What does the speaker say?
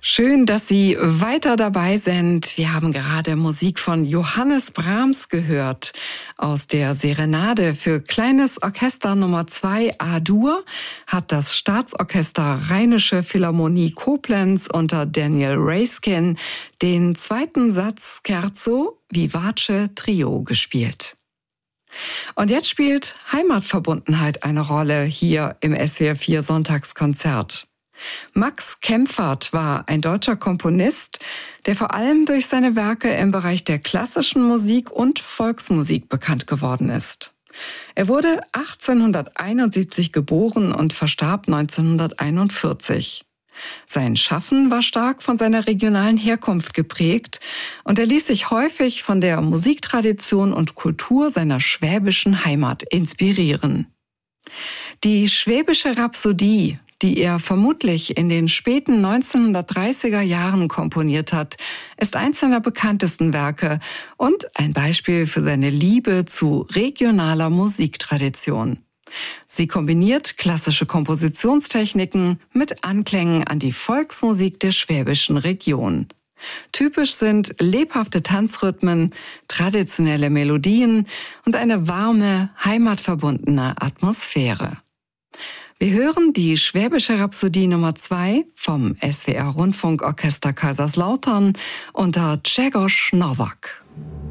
Schön, dass Sie weiter dabei sind. Wir haben gerade Musik von Johannes Brahms gehört aus der Serenade für kleines Orchester Nummer 2 A-Dur hat das Staatsorchester Rheinische Philharmonie Koblenz unter Daniel Raiskin den zweiten Satz Scherzo Vivace Trio gespielt. Und jetzt spielt Heimatverbundenheit eine Rolle hier im SWR 4 Sonntagskonzert. Max Kempfert war ein deutscher Komponist, der vor allem durch seine Werke im Bereich der klassischen Musik und Volksmusik bekannt geworden ist. Er wurde 1871 geboren und verstarb 1941. Sein Schaffen war stark von seiner regionalen Herkunft geprägt und er ließ sich häufig von der Musiktradition und Kultur seiner schwäbischen Heimat inspirieren. Die Schwäbische Rhapsodie, die er vermutlich in den späten 1930er Jahren komponiert hat, ist eins seiner bekanntesten Werke und ein Beispiel für seine Liebe zu regionaler Musiktradition. Sie kombiniert klassische Kompositionstechniken mit Anklängen an die Volksmusik der schwäbischen Region. Typisch sind lebhafte Tanzrhythmen, traditionelle Melodien und eine warme, heimatverbundene Atmosphäre. Wir hören die Schwäbische Rhapsodie Nummer 2 vom SWR Rundfunkorchester Kaiserslautern unter Grzegorz Nowak.